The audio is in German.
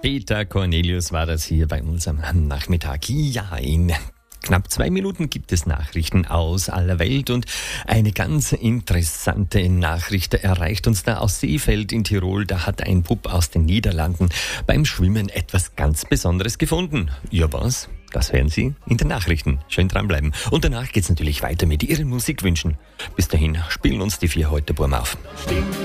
Peter Cornelius war das hier bei uns am Nachmittag. Ja, in knapp 2 Minuten gibt es Nachrichten aus aller Welt und eine ganz interessante Nachricht erreicht uns da aus Seefeld in Tirol. Da hat ein Bub aus den Niederlanden beim Schwimmen etwas ganz Besonderes gefunden. Ja, was? Das hören Sie in den Nachrichten. Schön dranbleiben. Und danach geht's natürlich weiter mit Ihren Musikwünschen. Bis dahin spielen uns die 4 heute Burm auf.